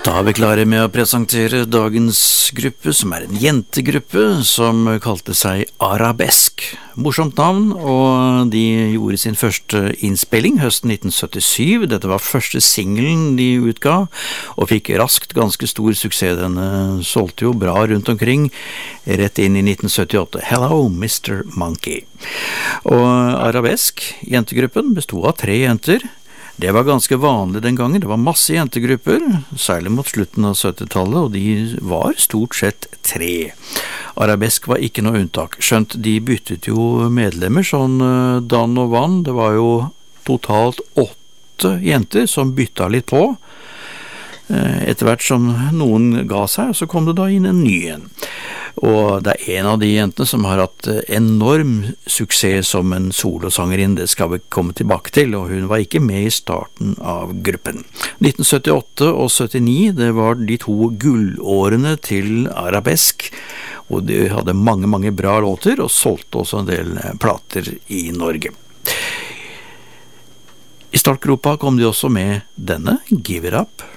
Da er vi klare med å presentere dagens gruppe, som en jentegruppe som kalte seg Arabesk. Morsomt navn, og de gjorde sin første innspilling høsten 1977. Dette var første singelen de utga, og fikk raskt ganske stor suksess. Den solgte jo bra rundt omkring, rett inn i 1978. Hello, Mr. Monkey. Og Arabesk, jentegruppen, bestod av 3 jenter. Det var ganske vanlig den gangen, det var masse jentegrupper, særlig mot slutten av 70-tallet, og de var stort sett 3. Arabesk var ikke noe unntak, skjønt de byttet jo medlemmer sånn dann og vann. Det var jo totalt 8 jenter som bytta litt på. Etter hvert som noen ga seg, så kom det da inn en ny en. Og det er en av de jentene som har hatt enorm suksess som en solosangerinne, det skal vi komme tilbake til, og hun var ikke med i starten av gruppen. 1978 og 79, det var de 2 gullårene til Arabesk, og de hadde mange bra låter, og solgte også en del plater i Norge. I startgropa kom de også med denne, Give It Up.